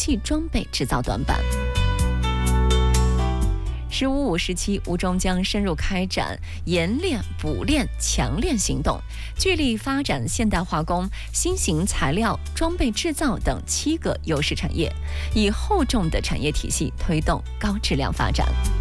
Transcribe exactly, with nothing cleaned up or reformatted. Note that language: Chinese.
器装备制造短板。十五五时期，吴中将深入开展冶炼、补炼、强炼行动，聚力发展现代化工、新型材料、装备制造等七个优势产业，以厚重的产业体系推动高质量发展。